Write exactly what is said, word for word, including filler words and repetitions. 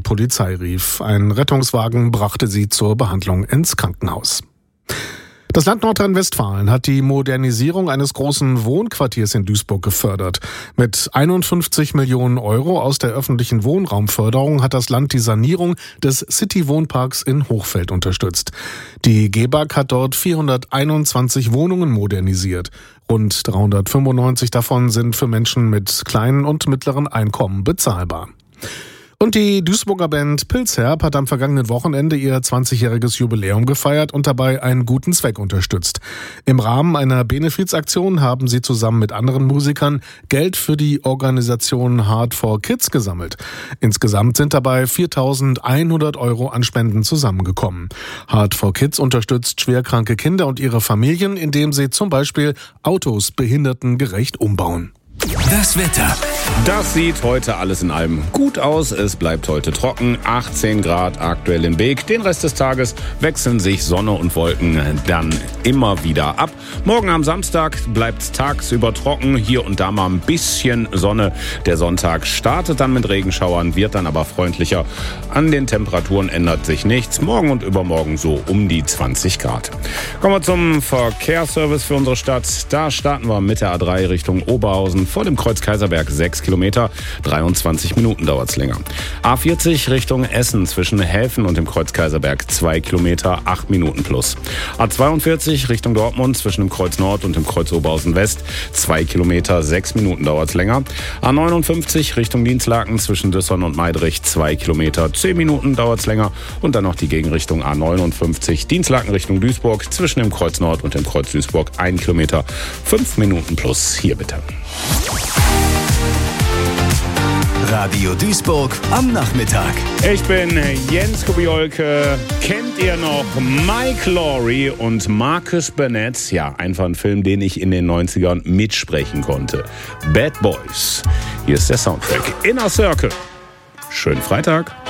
Polizei rief. Ein Rettungswagen brachte sie zur Behandlung ins Krankenhaus. Das Land Nordrhein-Westfalen hat die Modernisierung eines großen Wohnquartiers in Duisburg gefördert. Mit einundfünfzig Millionen Euro aus der öffentlichen Wohnraumförderung hat das Land die Sanierung des City-Wohnparks in Hochfeld unterstützt. Die G E B A G hat dort vierhunderteinundzwanzig Wohnungen modernisiert. Rund dreihundertfünfundneunzig davon sind für Menschen mit kleinen und mittleren Einkommen bezahlbar. Und die Duisburger Band Pilzherb hat am vergangenen Wochenende ihr zwanzigjähriges Jubiläum gefeiert und dabei einen guten Zweck unterstützt. Im Rahmen einer Benefizaktion haben sie zusammen mit anderen Musikern Geld für die Organisation Hard for Kids gesammelt. Insgesamt sind dabei viertausendeinhundert Euro an Spenden zusammengekommen. Hard for Kids unterstützt schwerkranke Kinder und ihre Familien, indem sie zum Beispiel Autos behindertengerecht umbauen. Das Wetter. Das sieht heute alles in allem gut aus. Es bleibt heute trocken, achtzehn Grad aktuell in Beek. Den Rest des Tages wechseln sich Sonne und Wolken dann immer wieder ab. Morgen am Samstag bleibt es tagsüber trocken, hier und da mal ein bisschen Sonne. Der Sonntag startet dann mit Regenschauern, wird dann aber freundlicher. An den Temperaturen ändert sich nichts. Morgen und übermorgen so um die zwanzig Grad. Kommen wir zum Verkehrsservice für unsere Stadt. Da starten wir mit der A drei Richtung Oberhausen. Vor dem Kreuz Kaiserberg sechs Kilometer, dreiundzwanzig Minuten dauert's länger. A vierzig Richtung Essen zwischen Helfen und dem Kreuz Kaiserberg zwei Kilometer, acht Minuten plus. A zweiundvierzig Richtung Dortmund zwischen dem Kreuz Nord und dem Kreuz Oberhausen West zwei Kilometer, sechs Minuten dauert's länger. A neunundfünfzig Richtung Dienstlaken zwischen Düssern und Meidrich zwei Kilometer, zehn Minuten dauert's länger. Und dann noch die Gegenrichtung A neunundfünfzig Dienstlaken Richtung Duisburg zwischen dem Kreuz Nord und dem Kreuz Duisburg ein Kilometer, fünf Minuten plus. Hier bitte. Radio Duisburg am Nachmittag. Ich bin Jens Kubiolke. Kennt ihr noch Mike Lowry und Marcus Burnett? Ja, einfach ein Film, den ich in den neunzigern mitsprechen konnte. Bad Boys. Hier ist der Soundtrack. Inner Circle. Schönen Freitag.